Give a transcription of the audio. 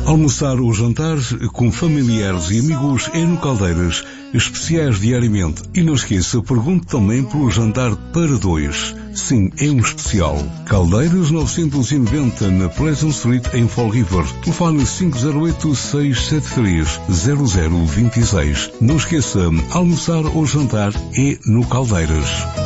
Almoçar ou jantar com familiares e amigos é no Caldeiras, especiais diariamente. E não esqueça, pergunte também pelo jantar para dois. Sim, é um especial. Caldeiras 990 na Pleasant Street em Fall River. Telefone 508-673-0026. Não esqueça, almoçar ou jantar é no Caldeiras.